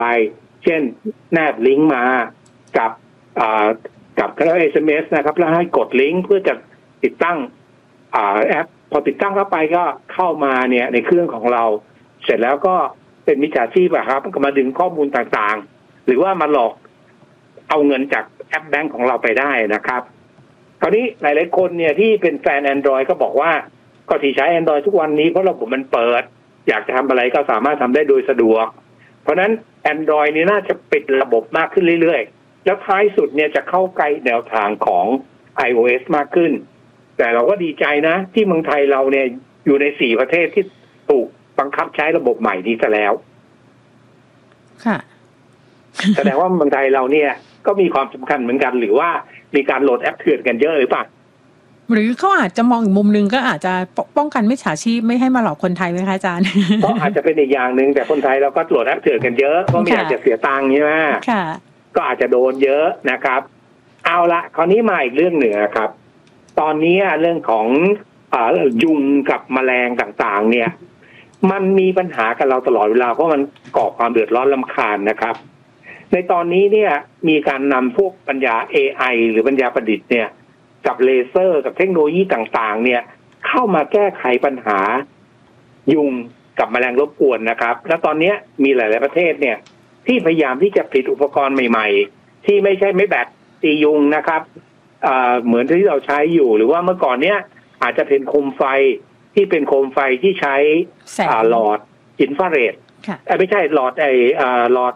ไปเช่นแนบลิงก์มากับกับ SMS นะครับแล้วให้กดลิงก์เพื่อจะติดตั้งแอปพอติดตั้งเข้าไปก็เข้ามาเนี่ยในเครื่องของเราเสร็จแล้วก็เป็นมิจฉาชีพครับก็มาดึงข้อมูลต่างๆหรือว่ามาหลอกเอาเงินจากแอปแบงก์ของเราไปได้นะครับคราวนี้หลายๆคนเนี่ยที่เป็นแฟน Android ก็บอกว่าก็ที่ใช้ Android ทุกวันนี้เพราะระบบมันเปิดอยากจะทำอะไรก็สามารถทำได้โดยสะดวกเพราะนั้น Android นี่น่าจะปิดระบบมากขึ้นเรื่อยๆแล้วท้ายสุดเนี่ยจะเข้าใกล้แนวทางของ iOS มากขึ้นแต่เราก็ดีใจนะที่เมืองไทยเราเนี่ยอยู่ใน4ประเทศที่ถูกบังคับใช้ระบบใหม่นี้ซะแล้วค่ะแสดงว่าเมืองไทยเราเนี่ยก็มีความสำคัญเหมือนกันหรือว่ามีการโหลดแอปเถื่อนกันเยอะหรือเปล่าหรือเขาอาจจะมองอีกมุมนึงก็อาจจะป้องกันมิจฉาชีพไม่ให้มาหลอกคนไทยไหมคะอาจารย์ก็อาจจะเป็นอีกอย่างนึงแต่คนไทยเราก็โหลดแอปเถื่อนกันเยอะก็ไม่อยากจะเสียตังค์ใช่ไหมก็อาจจะโดนเยอะนะครับเอาละคราวนี้มาอีกเรื่องหนึ่งครับตอนนี้เรื่องของยุงกับแมลงต่างๆเนี่ยมันมีปัญหากับเราตลอดเวลาเพราะมันก่อความเดือดร้อนรำคาญนะครับในตอนนี้เนี่ยมีการนำพวกปัญญา AI หรือปัญญาประดิษฐ์เนี่ยกับเลเซอร์กับเทคโนโลยีต่างๆเนี่ยเข้ามาแก้ไขปัญหายุงกับแมลงรบกวนนะครับและตอนนี้มีหลายๆประเทศเนี่ยที่พยายามที่จะผลิตอุปกรณ์ใหม่ๆที่ไม่ใช่ไม่แบตตียุงนะครับเหมือนที่เราใช้อยู่หรือว่าเมื่อก่อนเนี้ยอาจจะเป็นโคมไฟที่เป็นโคมไฟที่ใช้หลอดอินฟราเรดไม่ใช่หลอดหลอด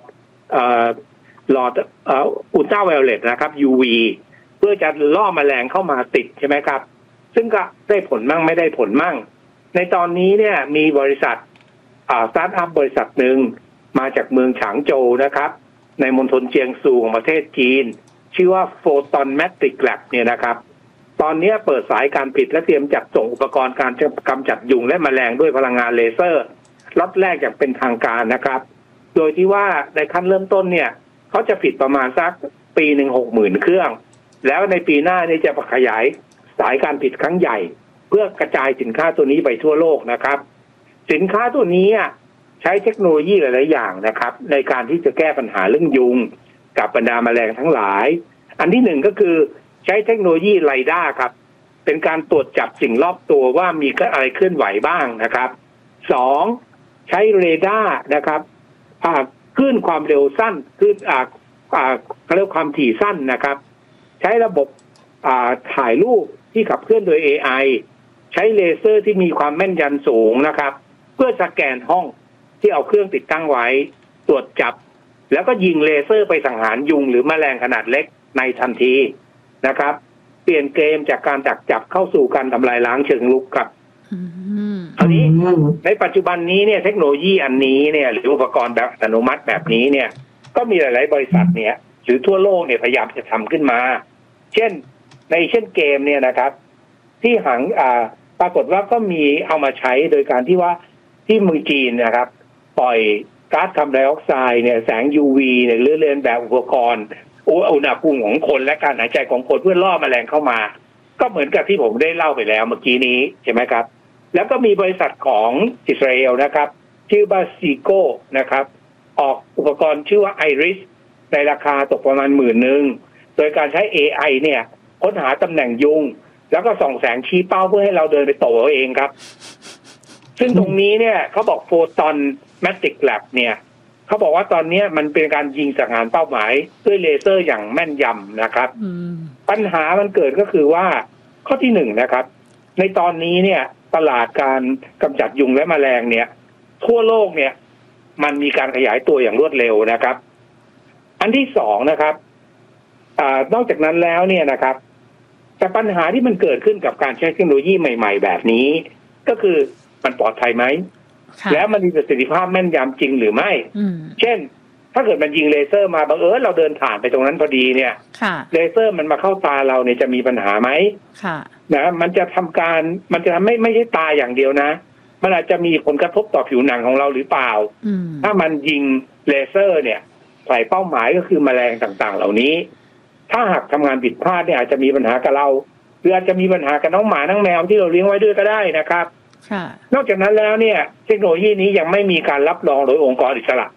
อุลตราไวโอเลตนะครับ UV เพื่อจะล่อแมลงเข้ามาติดใช่ไหมครับซึ่งก็ได้ผลมั่งไม่ได้ผลมั่งในตอนนี้เนี่ยมีบริษัทสตาร์ทอัพบริษัทหนึ่งมาจากเมืองฉางโจวนะครับในมณฑลเจียงซูของประเทศจีนชื่อว่า Photon Matrix Lab เนี่ยนะครับตอนนี้เปิดสายการผลิตและเตรียมจัดส่งอุปกรณ์การกำจัดยุงและแมลงด้วยพลังงานเลเซอร์ล็อตแรกอย่างเป็นทางการนะครับโดยที่ว่าในขั้นเริ่มต้นเนี่ยเขาจะผลิตประมาณสักปีหนึ่ง60,000 เครื่องแล้วในปีหน้านี้จะขยายสายการผลิตครั้งใหญ่เพื่อกระจายสินค้าตัวนี้ไปทั่วโลกนะครับสินค้าตัวนี้ใช้เทคโนโลยีหลายๆอย่างนะครับในการที่จะแก้ปัญหาเรื่องยุงกับบรรดาแมลงทั้งหลายอันที่หนึ่งก็คือใช้เทคโนโลยีไรด้าครับเป็นการตรวจจับสิ่งรอบตัวว่ามีอะไรเคลื่อนไหวบ้างนะครับสองใช้เรดาร์นะครับคลื่นความเร็วสั้นคลื่นเขาเรียกความถี่สั้นนะครับใช้ระบบถ่ายรูปที่ขับเคลื่อนโดย AI ใช้เลเซอร์ที่มีความแม่นยำสูงนะครับเพื่อสแกนห้องที่เอาเครื่องติดตั้งไว้ตรวจจับแล้วก็ยิงเลเซอร์ไปสังหารยุงหรือแมลงขนาดเล็กในทันทีนะครับเปลี่ยนเกมจากการดักจับเข้าสู่การทำลายล้างเชิงรุกครับคราวนี้ในปัจจุบันนี้เนี่ยเทคโนโลยีอันนี้เนี่ยหรืออุปกรณ์แบบอัตโนมัติแบบนี้เนี่ยก็มีหลายๆบริษัทเนี่ยหรือทั่วโลกเนี่ยพยายามจะทำขึ้นมาเช่นเกมเนี่ยนะครับที่ปรากฏว่าก็มีเอามาใช้โดยการที่ว่าที่เมืองจีนนะครับปล่อยก๊าซคาร์บอนไดออกไซด์เนี่ยแสง UV เนี่ยเรียนแบบอุปกรณ์อุณหภูมิของคนและการหายใจของคนเพื่อล่อแมลงเข้ามาก็เหมือนกับที่ผมได้เล่าไปแล้วเมื่อกี้นี้ใช่ไหมครับแล้วก็มีบริษัทของอิสราเอลนะครับชื่อบาซิโกนะครับออกอุปกรณ์ชื่อว่า Iris ในราคาตกประมาณ10,000โดยการใช้ AI เนี่ยค้นหาตำแหน่งยุงแล้วก็ส่องแสงชี้เป้าเพื่อให้เราเดินไปโตเอาเองครับซึ่งตรงนี้เนี่ยเขาบอก Photon Matrix Lab เนี่ยเขาบอกว่าตอนนี้มันเป็นการยิงสังหารเป้าหมายด้วยเลเซอร์อย่างแม่นยำนะครับปัญหามันเกิดก็คือว่าข้อที่หนึ่งนะครับในตอนนี้เนี่ยตลาดการกำจัดยุงและแมลงเนี่ยทั่วโลกเนี่ยมันมีการขยายตัวอย่างรวดเร็วนะครับอันที่สองนะครับนอกจากนั้นแล้วเนี่ยนะครับแต่ปัญหาที่มันเกิดขึ้นกับการใช้เทคโนโลยีใหม่ๆแบบนี้ก็คือมันปลอดภัยไหมแล้วมันมีประสิทธิภาพแม่นยำจริงหรือไม่เช่นถ้าเกิดมันยิงเลเซอร์มาบังเอิญเราเดินผ่านไปตรงนั้นพอดีเนี่ยเลเซอร์มันมาเข้าตาเราเนี่ยจะมีปัญหาไหมนะมันจะทำไม่ใช่ตาอย่างเดียวนะมันอาจจะมีผลกระทบต่อผิวหนังของเราหรือเปล่าถ้ามันยิงเลเซอร์เนี่ยใส่เป้าหมายก็คือแมลงต่างๆเหล่านี้ถ้าหากทำงานผิดพลาดเนี่ยอาจจะมีปัญหากับเราหรืออาจจะมีปัญหากับน้องหมาน้องแมวที่เราเลี้ยงไว้ด้วยก็ได้นะครับนอกจากนั้นแล้วเนี่ยเทคโนโลยีนี้ยังไม่มีการรับรองโดยองค์กรอิสระ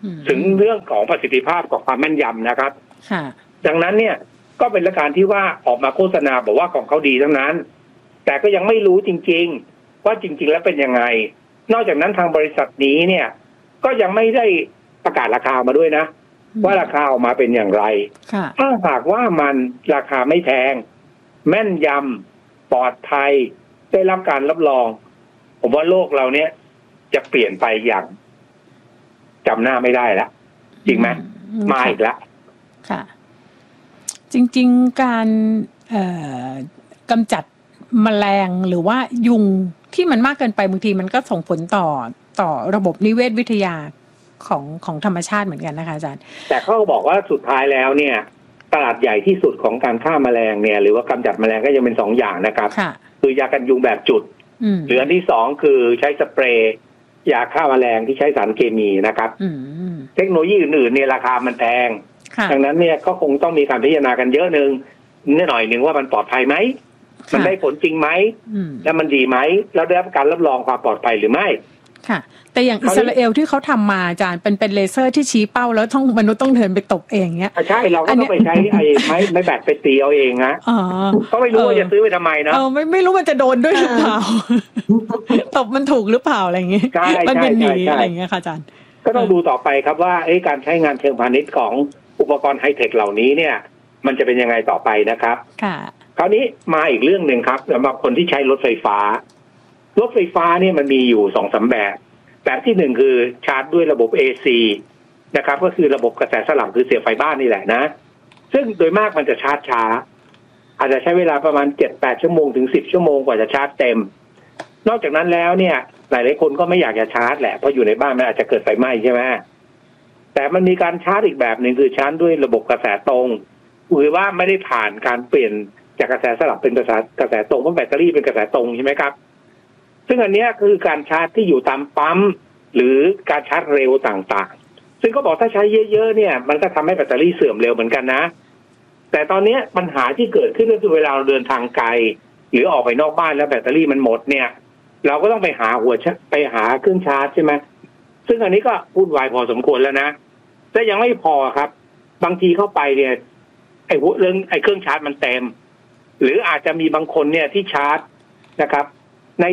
ถึงเรื่องของประสิทธิภาพกับความแม่นยำนะครับดังนั้นเนี่ยก็เป็นการที่ว่าออกมาโฆษณาบอกว่าของเขาดีทั้งนั้นแต่ก็ยังไม่รู้จริงๆว่าจริงๆแล้วเป็นยังไงนอกจากนั้นทางบริษัทนี้เนี่ยก็ยังไม่ได้ประกาศราคามาด้วยนะว่าราคาออกมาเป็นอย่างไรถ้าหากว่ามันราคาไม่แพงแม่นยำปลอดภัยได้รับการรับรองผมว่าโลกเราเนี่ยจะเปลี่ยนไปอย่างจำหน้าไม่ได้แล้วจริงไหมมาอีกแล้วค่ะจริงๆการกำจัดแมลงหรือว่ายุงที่มันมากเกินไปบางทีมันก็ส่งผลต่อระบบนิเวศวิทยาของธรรมชาติเหมือนกันนะคะอาจารย์แต่เขาบอกว่าสุดท้ายแล้วเนี่ยตลาดใหญ่ที่สุดของการฆ่าแมลงเนี่ยหรือว่ากำจัดแมลงก็ยังเป็น2 อย่างนะครับคือยากันยุงแบบจุดหรืออันที่2คือใช้สเปรย์ยาฆ่าแมลงที่ใช้สารเคมีนะครับเทคโนโลยีอื่นๆเนี่ยราคามันแพงดังนั้นเนี่ยก็คงต้องมีการพิจารณากันเยอะนึงนิดหน่อยนึงว่ามันปลอดภัยไหมมันได้ผลจริงไหมแล้วมันดีไหมแล้วได้รับการรับรองความปลอดภัยหรือไม่ค่ะแต่อย่างอิสราเอลที่เขาทำมาอาจารย์เป็นเลเซอร์ที่ชี้เป้าแล้วมนุษย์ต้องเดินไปตบเองเงี้ยใช่เราก็ต้องไปใช้ไม้แบตไปตีเอาเองนะก็ไม่รู้ว่าจะซื้อไปทำไมนะไม่รู้มันจะโดนด้วยหรือเปล่าตบมันถูกหรือเปล่าอะไรอย่างเงี้ยมันเป็นหนีอะไรอย่างเงี้ยค่ะอาจารย์ก็ต้องดูต่อไปครับว่าการใช้งานเชิงพาณิชย์ของอุปกรณ์ไฮเทคเหล่านี้เนี่ยมันจะเป็นยังไงต่อไปนะครับค่ะคราวนี้มาอีกเรื่องนึงครับสำหรับคนที่ใช้รถไฟฟ้าเนี่ยมันมีอยู่ 2-3 แบบที่1คือชาร์จด้วยระบบ AC นะครับก็คือระบบกระแสสลับคือเสียบไฟบ้านนี่แหละนะซึ่งโดยมากมันจะชาร์จช้าอาจจะใช้เวลาประมาณ 7-8 ชั่วโมงถึง10 ชั่วโมงกว่าจะชาร์จเต็มนอกจากนั้นแล้วเนี่ยหลายๆคนก็ไม่อยากจะชาร์จแหละเพราะอยู่ในบ้านมันอาจจะเกิดไฟไหม้ใช่ไหมแต่มันมีการชาร์จอีกแบบหนึ่งคือชาร์จด้วยระบบกระแสตรงหรือว่าไม่ได้ผ่านการเปลี่ยนจากกระแสสลับเป็นกระแสตรงเพราะแบตเตอรี่เป็นกระแสตรงใช่ไหมครับซึ่งอันนี้คือการชาร์จที่อยู่ตามปั๊มหรือการชาร์จเร็วต่างๆซึ่งก็บอกถ้าใช้เยอะๆเนี่ยมันก็ทำให้แบตเตอรี่เสื่อมเร็วเหมือนกันนะแต่ตอนนี้ปัญหาที่เกิดขึ้นก็คือเวลาเราเดินทางไกลหรือออกไปนอกบ้านแล้วแบตเตอรี่มันหมดเนี่ยเราก็ต้องไปหาเครื่องชาร์จใช่ไหมซึ่งอันนี้ก็วุ่นวายพอสมควรแล้วนะแต่ยังไม่พอครับบางทีเข้าไปเนี่ยไอ้เครื่องชาร์จมันเต็มหรืออาจจะมีบางคนเนี่ยที่ชาร์จนะครับใน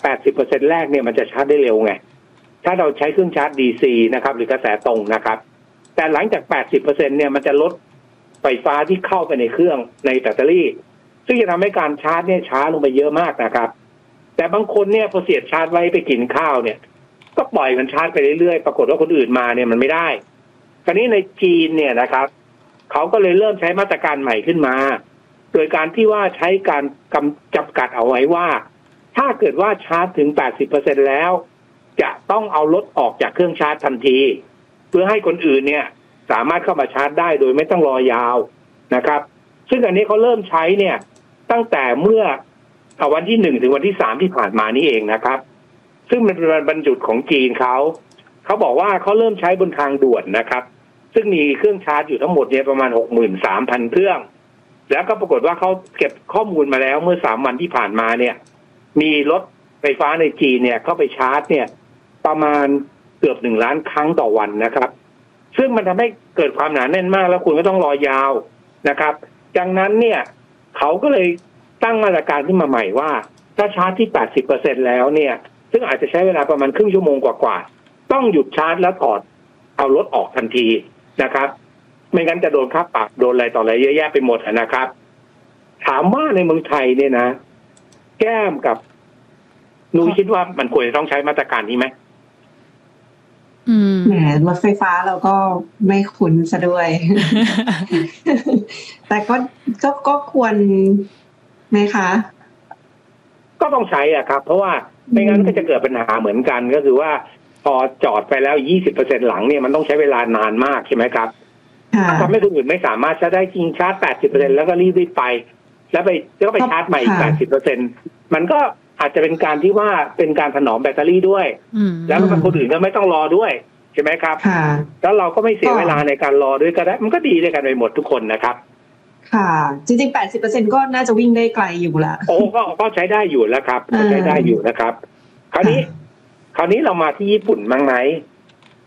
80% แรกเนี่ยมันจะชาร์จได้เร็วไงถ้าเราใช้เครื่องชาร์จ DC นะครับหรือกระแสตรงนะครับแต่หลังจาก 80% เนี่ยมันจะลดไฟฟ้าที่เข้าไปในเครื่องในแบตเตอรี่ซึ่งจะทำให้การชาร์จเนี่ยช้าลงไปเยอะมากนะครับแต่บางคนเนี่ยพอเสียบชาร์จไว้ไปกินข้าวเนี่ยก็ปล่อยมันชาร์จไปเรื่อยๆปรากฏว่าคนอื่นมาเนี่ยมันไม่ได้คราวนี้ในจีนเนี่ยนะครับเขาก็เลยเริ่มใช้มาตรการใหม่ขึ้นมาโดยการที่ว่าใช้การจำกัดเอาไว้ว่าถ้าเกิดว่าชาร์จถึง 80% แล้วจะต้องเอารถออกจากเครื่องชาร์จทันทีเพื่อให้คนอื่นเนี่ยสามารถเข้ามาชาร์จได้โดยไม่ต้องรอยาวนะครับซึ่งอันนี้เขาเริ่มใช้เนี่ยตั้งแต่เมื่อวันที่1ถึงวันที่3ที่ผ่านมานี้เองนะครับซึ่งมันเป็นวันบรรจุของจีนเขาบอกว่าเขาเริ่มใช้บนทางด่วนนะครับซึ่งมีเครื่องชาร์จอยู่ทั้งหมดเนี่ยประมาณ 63,000 เครื่องแล้วก็ปรากฏว่าเขาเก็บข้อมูลมาแล้วเมื่อ3วันที่ผ่านมาเนี่ยมีรถไฟฟ้าในจีนเนี่ยเข้าไปชาร์จเนี่ยประมาณเกือบ1 ล้านครั้งต่อวันนะครับซึ่งมันทำให้เกิดความหนาแน่นมากแล้วคุณก็ต้องรอยาวนะครับดังนั้นเนี่ยเขาก็เลยตั้งมาตรการขึ้นมาใหม่ว่าถ้าชาร์จที่ 80% แล้วเนี่ยซึ่งอาจจะใช้เวลาประมาณครึ่งชั่วโมงกว่าๆต้องหยุดชาร์จแล้วถอดเอารถออกทันทีนะครับไม่งั้นจะโดนค่าปรับโดนอะไรต่ออะไรเยอะแยะไปหมดนะครับถามว่าในเมืองไทยเนี่ยนะแก้มกับนุ้ยคิดว่ามันควรจะต้องใช้มาตรการนี้ไหมรถไฟฟ้าเราก็ไม่คุ้นซะด้วย แต่ก็ควรไหมคะก็ต้องใช้อ่ะครับเพราะว่าไม่งั้นก็จะเกิดปัญหาเหมือนกันก็คือว่าพอจอดไปแล้ว 20% หลังเนี่ยมันต้องใช้เวลานานมากใช่ไหมครับทำให้คนอื่นไม่สามารถจะได้จริงชาร์จ 80% แล้วก็รีบไปแล้วไปชาร์จใหม่อีก 80% มันก็อาจจะเป็นการที่ว่าเป็นการถนอมแบตเตอรี่ด้วยแล้วคนอื่นก็ไม่ต้องรอด้วยใช่ไหมครับแล้วเราก็ไม่เสียเวลาในการรอด้วยก็ได้มันก็ดีด้วยกันไปหมดทุกคนนะครับค่ะจริงๆ 80% ก็น่าจะวิ่งได้ไกลอยู่ละโอ้ก็ใช้ได้อยู่แล้วครับใช้ได้อยู่นะครับคราวนี้เรามาที่ญี่ปุ่นมั้งไหม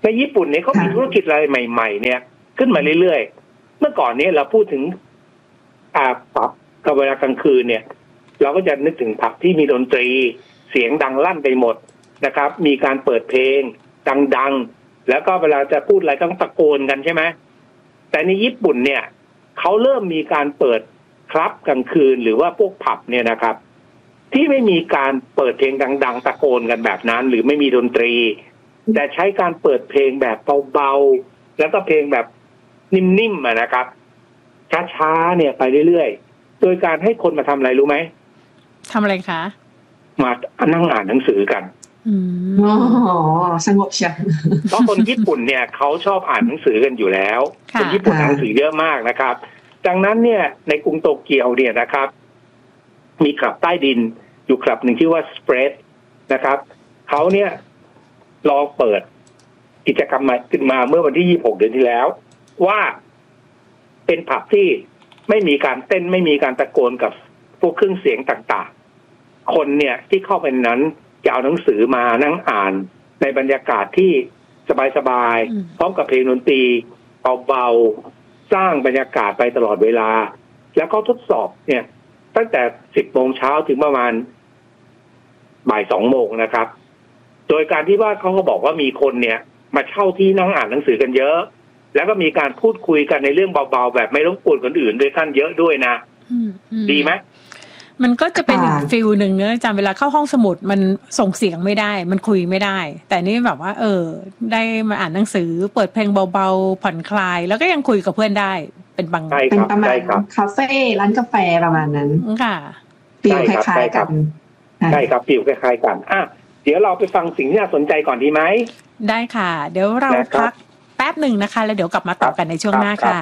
ในญี่ปุ่นเนี่ยเขามีธุรกิจอะไรใหม่ๆเนี่ยขึ้นมาเรื่อยๆเมื่อก่อนนี้เราพูดถึงผับกับเวลากลางคืนเนี่ยเราก็จะนึกถึงผับที่มีดนตรีเสียงดังลั่นไปหมดนะครับมีการเปิดเพลงดังๆแล้วก็เวลาจะพูดอะไรต้องตะโกนกันใช่ไหมแต่ในญี่ปุ่นเนี่ยเขาเริ่มมีการเปิดคลับกลางคืนหรือว่าพวกผับเนี่ยนะครับที่ไม่มีการเปิดเพลงดังๆตะโกนกันแบบนั้นหรือไม่มีดนตรีแต่ใช้การเปิดเพลงแบบเบาๆแล้วก็เพลงแบบนิ่มๆนะครับช้าๆเนี่ยไปเรื่อยๆโดยการให้คนมาทำอะไรรู้ไหมทำอะไรคะมานั่งอ่านหนังสือกันอ๋อสงบเชียวเพราะคนญี่ปุ่นเนี่ยเขาชอบอ่านหนังสือกันอยู่แล้วคนญี่ปุ่นอ่านหนังสือเยอะมากนะครับดังนั้นเนี่ยในกรุงโตเกียวเนี่ยนะครับมีคลับใต้ดินอยู่คลับหนึ่งชื่อว่าสเปรดนะครับเขาเนี่ยลองเปิดกิจกรรมมาขึ้นมาเมื่อวันที่26เดือนที่แล้วว่าเป็นผับที่ไม่มีการเต้นไม่มีการตะโกนกับพวกเครื่องเสียงต่างๆคนเนี่ยที่เข้าไปนั้นจะเอาหนังสือมานั่งอ่านในบรรยากาศที่สบายๆพร้อมกับเพลงดนตรีเบาๆสร้างบรรยากาศไปตลอดเวลาแล้วก็ทดสอบเนี่ยตั้งแต่ 10 โมงเช้าถึงประมาณบ่าย 2 โมงนะครับโดยการที่ว่าเขาก็บอกว่ามีคนเนี่ยมาเช่าที่นั่งอ่านหนังสือกันเยอะแล้วก็มีการพูดคุยกันในเรื่องเบาๆแบบไม่รบกวนคนอื่นด้วยกันเยอะด้วยนะดีไหมมันก็จะเป็นฟิลหนึ่งนะอาจารย์เวลาเข้าห้องสมุดมันส่งเสียงไม่ได้มันคุยไม่ได้แต่นี่แบบว่าได้มาอ่านหนังสือเปิดเพลงเบาๆผ่อนคลายแล้วก็ยังคุยกับเพื่อนได้เป็นบางเป็นประมาณคาเฟ่ร้านกาแฟประมาณนั้นค่ะฟิลคล้ายๆกันใช่ครับฟิลคล้ายๆกันเดี๋ยวเราไปฟังสิ่งที่น่าสนใจก่อนดีไหมได้ค่ะเดี๋ยวเราพักแป๊บหนึ่งนะคะแล้วเดี๋ยวกลับมาต่อกันในช่วงหน้าค่ะ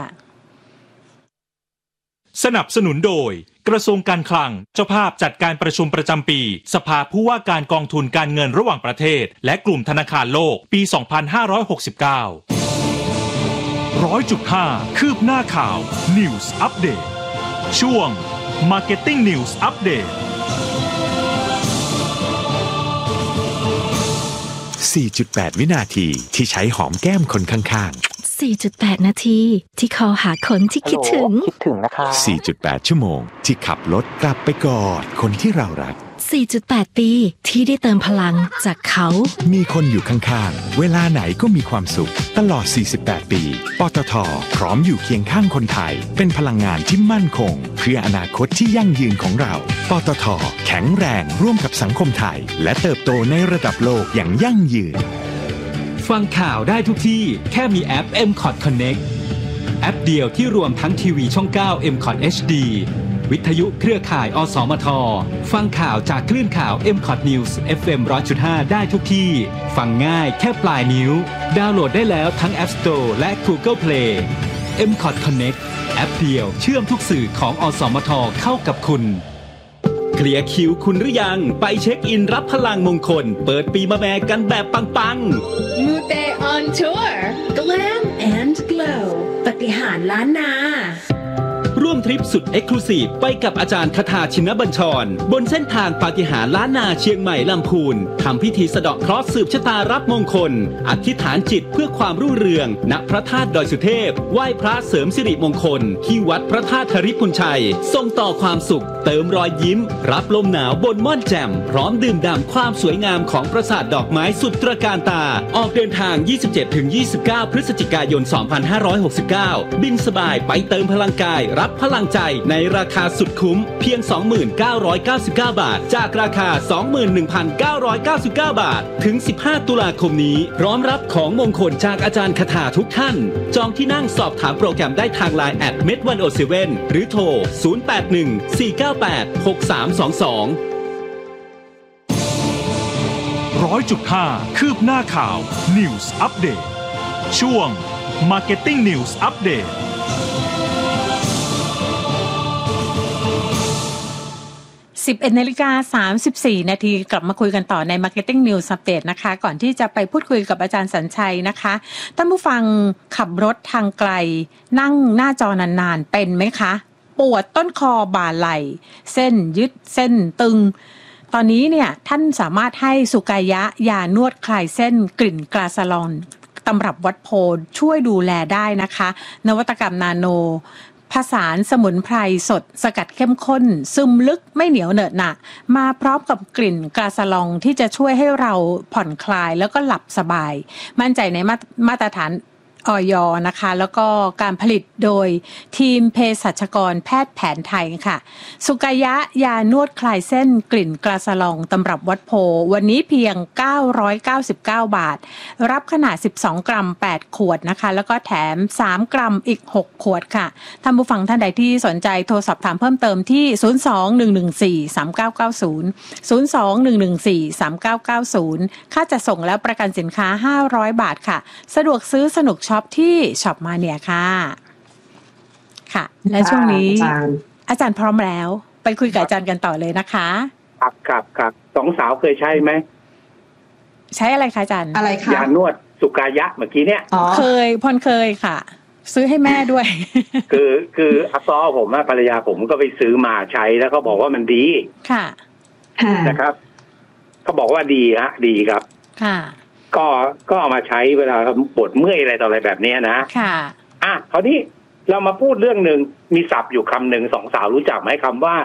สนับสนุนโดยกระทรวงการคลังเจ้าภาพจัดการประชุมประจำปีสภาผู้ว่าการกองทุนการเงินระหว่างประเทศและกลุ่มธนาคารโลกปี 2569 100.5 คืบหน้าข่าว News Update ช่วง Marketing News Update 4.8 วินาทีที่ใช้หอมแก้มคนข้างๆ 4.8 นาทีที่คอหาคนที่คิดถึงนะคะ 4.8 ชั่วโมงที่ขับรถกลับไปกอดคนที่เรารัก 4.8 ปีที่ได้เติมพลังจากเขามีคนอยู่ข้างๆเวลาไหนก็มีความสุขตลอด 48 ปีปตท.พร้อมอยู่เคียงข้างคนไทยเป็นพลังงานที่มั่นคงเพื่ออนาคตที่ยั่งยืนของเราปตท.แข็งแรงร่วมกับสังคมไทยและเติบโตในระดับโลกอย่างยั่งยืนฟังข่าวได้ทุกที่แค่มีแอป MCOT Connect แอปเดียวที่รวมทั้งทีวีช่อง 9 MCOT HD วิทยุเครือข่ายอสมทฟังข่าวจากคลื่นข่าว MCOT News FM 100.5 ได้ทุกที่ฟังง่ายแค่ปลายนิ้วดาวน์โหลดได้แล้วทั้ง App Store และ Google Play MCOT Connect แอปเดียวเชื่อมทุกสื่อของอสมทเข้ากับคุณเคลียร์คิวคุณหรือยังไปเช็คอินรับพลังมงคลเปิดปีมะแม่กันแบบปังๆ Mute on tour Glam and Glow ปฏิหารล้านนาร่วมทริปสุดเอ็กซ์คลูซีฟไปกับอาจารย์คทาชินบัญชรบนเส้นทางปาฏิหาริย์ล้านนาเชียงใหม่ลำพูนทำพิธีสะเดาะเคราะห์สืบชะตารับมงคลอธิษฐานจิตเพื่อความรุ่งเรืองณพระธาตุดอยสุเทพไหว้พระเสริมสิริมงคลที่วัดพระธาตุธริพุนชัยส่งต่อความสุขเติมรอยยิ้มรับลมหนาวบนม่อนแจ่มพร้อมดื่มด่ำความสวยงามของปราสาทดอกไม้สุดตระการตาออกเดินทาง 27-29 พฤศจิกายน 2569 บินสบายไปเติมพลังกายรับพลังใจในราคาสุดคุ้มเพียง 29,99 บาทจากราคา 21,999 บาทถึง 15 ตุลาคมนี้พร้อมรับของมงคลจากอาจารย์คทาทุกท่านจองที่นั่งสอบถามโปรแกรมได้ทาง LINE @med107 หรือโทร 081-498-6322 100.5 คืบหน้าข่าว News Update ช่วง Marketing News Update 11:34 นาทีกลับมาคุยกันต่อใน Marketing News Update นะคะก่อนที่จะไปพูดคุยกับอาจารย์สัญชัยนะคะท่านผู้ฟังขับรถทางไกลนั่งหน้าจอนานๆเป็นไหมคะปวดต้นคอบ่าไหล่เส้นยึดเส้นตึงตอนนี้เนี่ยท่านสามารถให้สุกายะยานวดคลายเส้นกลิ่นกาซาลอนตำรับวัดโพช่วยดูแลได้นะคะนวัตกรรมนาโนผสานสมุนไพรสดสกัดเข้มข้นซึมลึกไม่เหนียวเหนอะหนะมาพร้อมกับกลิ่นกาสลองที่จะช่วยให้เราผ่อนคลายแล้วก็หลับสบายมั่นใจในมาตรฐานอย.นะคะแล้วก็การผลิตโดยทีมเภสัชกรแพทย์แผนไทยค่ะสุกายะยานวดคลายเส้นกลิ่นกาสลองตำรับวัดโพวันนี้เพียง999 บาทรับขนาด12กรัม8ขวดนะคะแล้วก็แถม3กรัมอีก6ขวดค่ะท่านผู้ฟังท่านใดที่สนใจโทรสอบถามเพิ่มเติมที่02-114-3990 02-114-3990ค่าจัดส่งและประกันสินค้า500บาทค่ะสะดวกซื้อสนุกช็อปที่ช็อปมาเนี่ยค่ะค่ะและช่วงนี้อาจารย์พร้อมแล้วไปคุยกับอาจารย์กันต่อเลยนะคะครับสองสาวเคยใช้ไหมใช้อะไรคะอาจารย์อะไรคะยานวดสุกายะเมื่อกี้เนี่ยเคยพรเคยค่ะซื้อให้แม่ด้วยคืออัปซอผมภรรยาผมก็ไปซื้อมาใช้แล้วก็บอกว่ามันดีค่ะนะครับเขาบอกว่าดีดีครับค่ะก็เอามาใช้เวลาปวดเมื่อยอะไรต่ออะไรแบบนี้นะค่ะคราวนี้เรามาพูดเรื่องหนึ่งมีศัพท์อยู่คำหนึ่งสองสาวรู้จักไหมคำว่า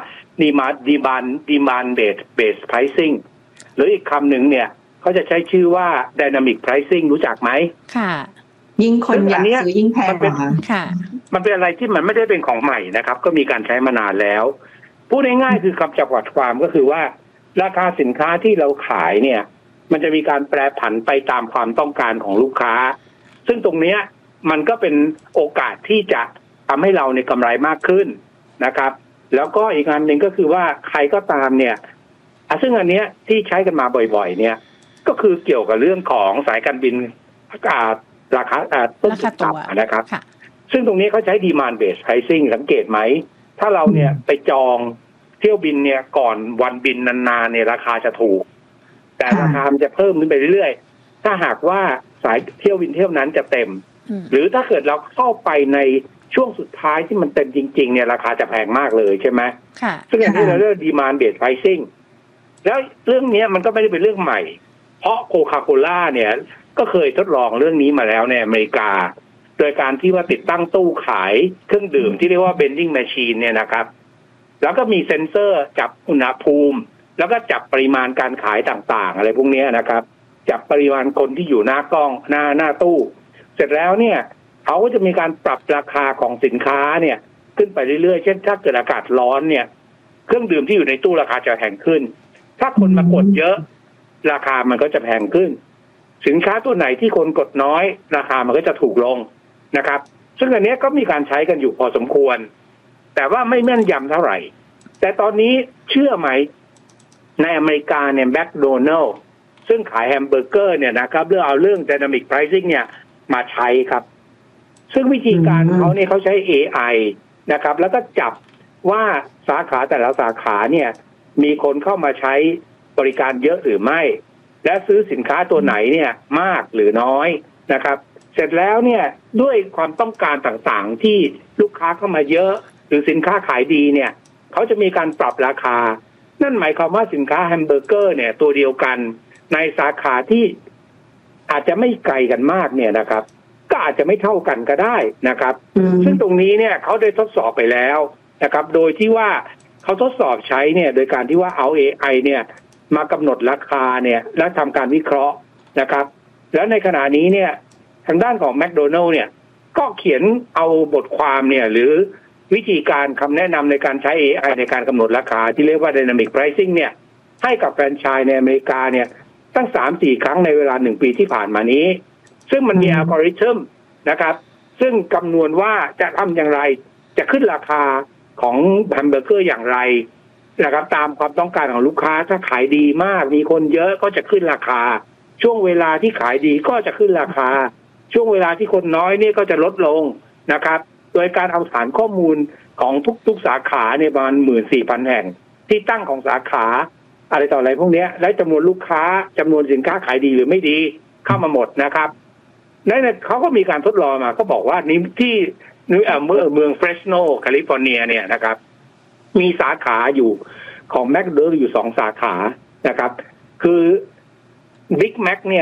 demand based pricing หรืออีกคำหนึ่งเนี่ยเขาจะใช้ชื่อว่า dynamic pricing รู้จักไหมค่ะยิ่งคนอยากซื้อยิ่งแพงค่ะมันเป็นอะไรที่มันไม่ได้เป็นของใหม่นะครับก็มีการใช้มานานแล้วพูดง่ายๆคือคำจำกัดความก็คือว่าราคาสินค้าที่เราขายเนี่ยมันจะมีการแปรผันไปตามความต้องการของลูกค้าซึ่งตรงนี้มันก็เป็นโอกาสที่จะทำให้เราในกำไรมากขึ้นนะครับแล้วก็อีกอันหนึ่งก็คือว่าใครก็ตามเนี่ยซึ่งอันเนี้ยที่ใช้กันมาบ่อยๆเนี่ยก็คือเกี่ยวกับเรื่องของสายการบินราคาต้นทุนต่ำนะครับซึ่งตรงนี้เขาใช้ demand based pricing สังเกตไหมถ้าเราเนี่ยไปจองเที่ยวบินเนี่ยก่อนวันบินนานๆเนี่ยราคาจะถูกแต่ราคามันจะเพิ่มขึ้นไปเรื่อยๆถ้าหากว่าสายเที่ยวบินเที่ยวนั้นจะเต็มหรือถ้าเกิดเราเข้าไปในช่วงสุดท้ายที่มันเต็มจริงๆเนี่ยราคาจะแพงมากเลยใช่ไหมซึ่งอันนี้เราเรียก demand based pricing แล้วเรื่องนี้มันก็ไม่ได้เป็นเรื่องใหม่เพราะโคคาโคล่าเนี่ยก็เคยทดลองเรื่องนี้มาแล้วในอเมริกาโดยการที่ว่าติดตั้งตู้ขายเครื่องดื่มที่เรียกว่า vending machine เนี่ยนะครับแล้วก็มีเซ็นเซอร์จับอุณหภูมิแล้วก็จับปริมาณการขายต่างๆอะไรพวกนี้นะครับจับปริมาณคนที่อยู่หน้ากล้องหน้าตู้เสร็จแล้วเนี่ยเขาก็จะมีการปรับราคาของสินค้าเนี่ยขึ้นไปเรื่อยๆเช่นถ้าเกิดอากาศร้อนเนี่ยเครื่องดื่มที่อยู่ในตู้ราคาจะแพงขึ้นถ้าคนมากดเยอะราคามันก็จะแพงขึ้นสินค้าตัวไหนที่คนกดน้อยราคามันก็จะถูกลงนะครับซึ่งอันนี้ก็มีการใช้กันอยู่พอสมควรแต่ว่าไม่แม่นยำเท่าไหร่แต่ตอนนี้เชื่อไหมในอเมริกาเนี่ยแมคโดนัลด์ซึ่งขายแฮมเบอร์เกอร์เนี่ยนะครับเรื่องเอาเรื่อง dynamic pricing เนี่ยมาใช้ครับซึ่งวิธีการเขาเนี่ยเขาใช้ AI นะครับแล้วก็จับว่าสาขาแต่ละสาขาเนี่ยมีคนเข้ามาใช้บริการเยอะหรือไม่และซื้อสินค้าตัวไหนเนี่ยมากหรือน้อยนะครับเสร็จแล้วเนี่ยด้วยความต้องการต่างๆที่ลูกค้าเข้ามาเยอะหรือสินค้าขายดีเนี่ยเขาจะมีการปรับราคานั่นหมายความว่าสินค้าแฮมเบอร์เกอร์เนี่ยตัวเดียวกันในสาขาที่อาจจะไม่ไกลกันมากเนี่ยนะครับก็อาจจะไม่เท่ากันก็ได้นะครับซึ่งตรงนี้เนี่ยเขาได้ทดสอบไปแล้วนะครับโดยที่ว่าเขาทดสอบใช้เนี่ยโดยการที่ว่าเอา AI เนี่ยมากำหนดราคาเนี่ยและทำการวิเคราะห์นะครับแล้วในขณะนี้เนี่ยทางด้านของแมคโดนัลด์เนี่ยก็เขียนเอาบทความเนี่ยหรือวิธีการคำแนะนำในการใช้ AI ในการกำหนดราคาที่เรียกว่า Dynamic Pricing เนี่ยให้กับแฟรนไชส์ในอเมริกาเนี่ยตั้ง 3-4 ครั้งในเวลา1ปีที่ผ่านมานี้ซึ่งมันมีอัลกอริทึมนะครับซึ่งคำนวณว่าจะทำอย่างไรจะขึ้นราคาของแฮมเบอร์เกอร์อย่างไรนะครับตามความต้องการของลูกค้าถ้าขายดีมากมีคนเยอะก็จะขึ้นราคาช่วงเวลาที่ขายดีก็จะขึ้นราคาช่วงเวลาที่คนน้อยนี่ก็จะลดลงนะครับโดยการเอาฐานข้อมูลของทุกสาขาเนี่ยประมาณ 14,000 แห่งที่ตั้งของสาขาอะไรต่ออะไรพวกนี้และจำนวนลูกค้าจำนวนสินค้าขายดีหรือไม่ดีเข้ามาหมดนะครับนั่นเขาก็มีการทดลองมาก็บอกว่านี่ที่เมืองเฟรชโนแคลิฟอร์เนียเนี่ยนะครับมีสาขาอยู่ของแมคโดนัลด์อยู่2สาขานะครับคือบิ๊กแมคเนี่ย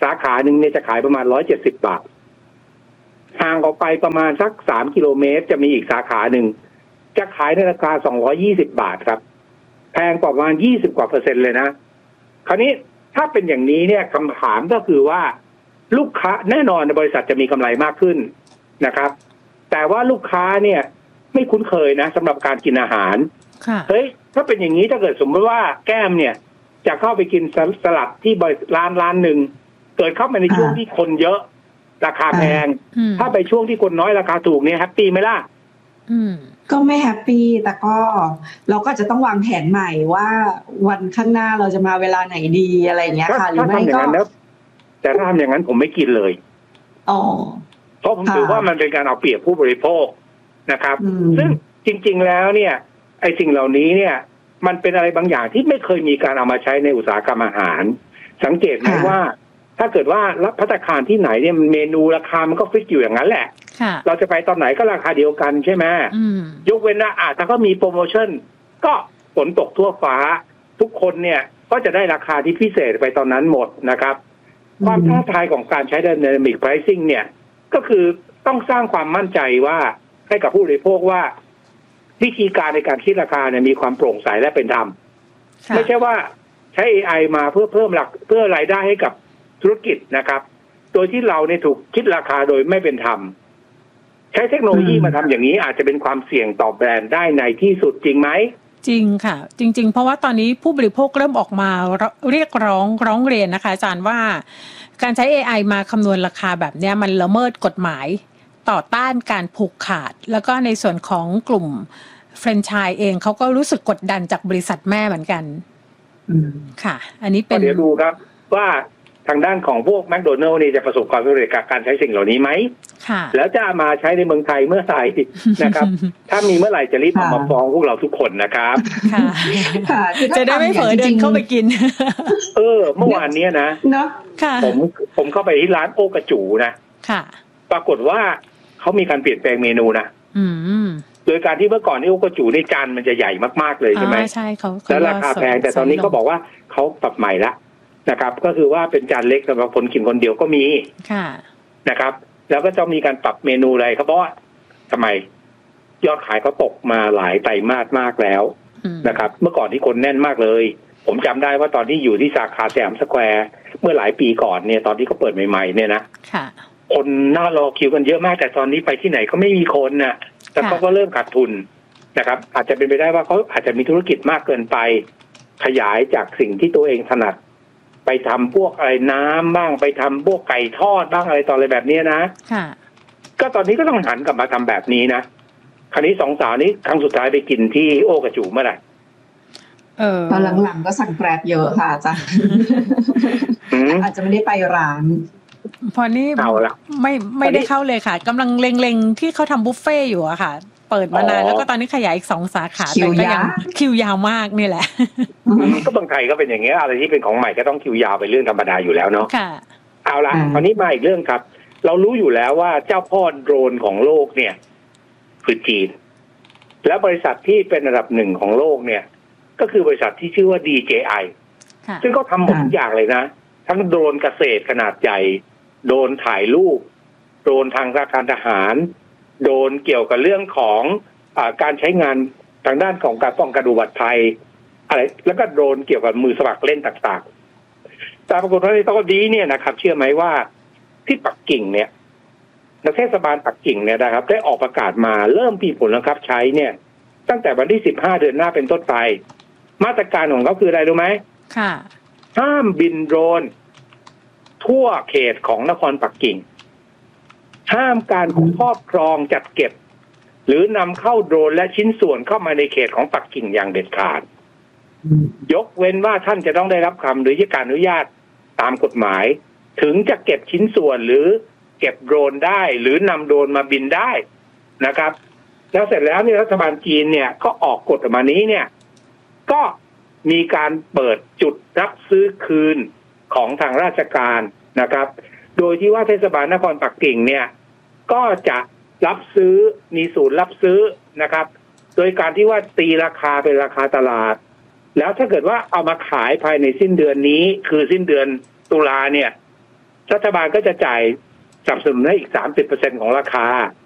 สาขาหนึ่งเนี่ยจะขายประมาณ170 บาทห่างออกไปประมาณสัก3 กิโลเมตรจะมีอีกสาขาหนึ่งจะขายในราคา220 บาทครับแพงกว่าประมาณ20 กว่า%เลยนะคราวนี้ถ้าเป็นอย่างนี้เนี่ยคำถามก็คือว่าลูกค้าแน่นอนบริษัทจะมีกำไรมากขึ้นนะครับแต่ว่าลูกค้าเนี่ยไม่คุ้นเคยนะสำหรับการกินอาหารเฮ้ยถ้าเป็นอย่างนี้ถ้าเกิดสมมติว่าแก้มเนี่ยจะเข้าไปกินสลัดที่ร้านหนึ่งเกิดเข้ามาในช่วงที่คนเยอะราคาแพงถ้าไปช่วงที่คนน้อยราคาถูกเนี่ยแฮปปี้ไหมล่ะก็ไม่แฮปปี้แต่ก็เราก็จะต้องวางแผนใหม่ว่าวันข้างหน้าเราจะมาเวลาไหนดีอะไรอย่างเงี้ยค่ะหรือไม่ก็แต่ถ้าทำอย่างนั้นผมไม่กินเลยเพราะผมถือว่ามันเป็นการเอาเปรียบผู้บริโภคนะครับซึ่งจริงๆแล้วเนี่ยไอ้สิ่งเหล่านี้เนี่ยมันเป็นอะไรบางอย่างที่ไม่เคยมีการเอามาใช้ในอุตสาหกรรมอาหารสังเกตไหมว่าถ้าเกิดว่ารับภัตตาคารที่ไหนเนี่ยเมนูราคามันก็ฟิกอยู่อย่างนั้นแหละเราจะไปตอนไหนก็ราคาเดียวกันใช่ไหมยกเว้นว่าถ้าก็มีโปรโมชั่นก็ฝนตกทั่วฟ้าทุกคนเนี่ยก็จะได้ราคาที่พิเศษไปตอนนั้นหมดนะครับความท้าทายของการใช้ Dynamic Pricing เนี่ยก็คือต้องสร้างความมั่นใจว่าให้กับผู้บริโภคว่าวิธีการในการคิดราคาเนี่ยมีความโปร่งใสและเป็นธรรมไม่ใช่ว่าใช้ AI มาเพื่อเพิ่มเพื่อรายได้ให้กับธุรกิจนะครับโดยที่เราเนี่ยถูกคิดราคาโดยไม่เป็นธรรมใช้เทคโนโลยีมาทำอย่างนี้อาจจะเป็นความเสี่ยงต่อแบรนด์ได้ในที่สุดจริงไหมจริงค่ะจริงๆเพราะว่าตอนนี้ผู้บริโภคเริ่มออกมาเรียกร้องเรียนนะคะอาจารย์ว่าการใช้ AI มาคำนวณราคาแบบนี้มันละเมิดกฎหมายต่อต้านการผูกขาดแล้วก็ในส่วนของกลุ่มแฟรนไชส์เองเขาก็รู้สึกกดดันจากบริษัทแม่เหมือนกันค่ะอันนี้เป็นเดี๋ยวดูครับว่าทางด้านของพวกแมคโดนัลด์นี่จะประสบความสำเร็จกับการใช้สิ่งเหล่านี้ไหมแล้วจะมาใช้ในเมืองไทยเมื่อไหร่นะครับถ้ามีเมื่อไหร่จะรีบมาฟ้องพวกเราทุกคนนะครับจะได้ไม่เผลอเดินเข้าไปกินเมื่อวานนี้นะผมเข้าไปที่ร้านโอกระจูนะปรากฏว่าเขามีการเปลี่ยนแปลงเมนูนะโดยการที่เมื่อก่อนนี่โอกระจูในจานมันจะใหญ่มากๆเลยใช่ไหมใช่เขาแล้วราคาแพงแต่ตอนนี้เขาบอกว่าเขาปรับใหม่ละนะครับก็คือว่าเป็นจานเล็กสำหรับคนกินคนเดียวก็มีนะครับแล้วก็จะมีการปรับเมนูอะไรครับเพราะว่าทำไมยอดขายเขาตกมาหลายไตรมาสมากแล้วนะครับเมื่อก่อนที่คนแน่นมากเลยผมจำได้ว่าตอนที่อยู่ที่สาขาสยามสแควร์เมื่อหลายปีก่อนเนี่ยตอนที่เขาเปิดใหม่ๆเนี่ยนะคนน่ารอคิวกันเยอะมากแต่ตอนนี้ไปที่ไหนก็ไม่มีคนนะแต่เขาก็เริ่มขาดทุนนะครับอาจจะเป็นไปได้ว่าเขาอาจจะมีธุรกิจมากเกินไปขยายจากสิ่งที่ตัวเองถนัดไปทำพวกอะไรน้ำบ้างไปทำพวกไก่ทอดบ้างอะไรต่ออะไรแบบนี้นะก็ตอนนี้ก็ต้องหันกลับมาทำแบบนี้นะคราวนี้สองสาวนี้ครั้งสุดท้ายไปกินที่โอกระจูเมื่อไหร่ตอนหลังๆก็สั่งแกร็บเยอะค่ะอาจารย์อาจจะไม่ได้ไปร้านพอนี่ไม่ได้เข้าเลยค่ะกำลังเล็งๆที่เขาทำบุฟเฟ่อยู่อะค่ะเปิดมานานแล้วก็ตอนนี้ขยายอีก2 สาขาแต่ก็ยังคิวยาวมากนี่แหละก็บางไทยก็เป็นอย่างเงี้ยอะไรที่เป็นของใหม่ก็ต้องคิวยาวไปเรื่องธรรมดาอยู่แล้วเนาะเอาละคราวนี้มาอีกเรื่องครับเรารู้อยู่แล้วว่าเจ้าพ่อโดรนของโลกเนี่ยคือจีนแล้วบริษัทที่เป็นอันดับ1ของโลกเนี่ยก็คือบริษัทที่ชื่อว่า DJI ซึ่งเขาทำหมดทุกอย่างเลยนะทั้งโดรนเกษตรขนาดใหญ่โดรนถ่ายรูปโดรนทางการทหารโดรนเกี่ยวกับเรื่องของการใช้งานทางด้านของการป้องกันอุบัติภัยอะไรแล้วก็โดรนเกี่ยวกับมือสมัครเล่นต่างๆแต่ปรากฏว่าในตอนนี้เนี่ยนะครับเชื่อไหมว่าที่ปักกิ่งเนี่ยเทศบาลปักกิ่งเนี่ยนะครับได้ออกประกาศมาเริ่มมีผลบังคับใช้เนี่ยตั้งแต่วันที่15เดือนหน้าเป็นต้นไปมาตรการของเขาคืออะไรรู้ไหมห้ามบินโดรนทั่วเขตของนครปักกิ่งห้ามการครอบครองจัดเก็บหรือนำเข้าโดรนและชิ้นส่วนเข้ามาในเขตของปักกิ่งอย่างเด็ดขาดยกเว้นว่าท่านจะต้องได้รับคำหรือการอนุญาตตามกฎหมายถึงจะเก็บชิ้นส่วนหรือเก็บโดรนได้หรือนำโดรนมาบินได้นะครับแล้วเสร็จแล้วเนี่ยรัฐบาลจีนเนี่ยก็ออกกฎออกมานี้เนี่ยก็มีการเปิดจุดรับซื้อคืนของทางราชการนะครับโดยที่ว่าเทศบาลนครปักกิ่งเนี่ยก็จะรับซื้อมีศูนย์รับซื้อนะครับโดยการที่ว่าตีราคาเป็นราคาตลาดแล้วถ้าเกิดว่าเอามาขายภายในสิ้นเดือนนี้คือสิ้นเดือนตุลาเนี่ยรัฐบาลก็จะจ่ายสนับสนุนให้อีก 30% ของราคา